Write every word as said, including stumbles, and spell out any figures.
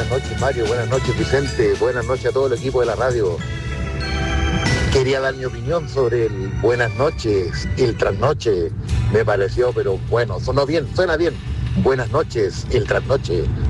buenas noches Mario, buenas noches Vicente, buenas noches a todo el equipo de la radio. Quería dar mi opinión sobre el buenas noches, el trasnoche. Me pareció, pero bueno, sonó bien, suena bien. Buenas noches, el trasnoche.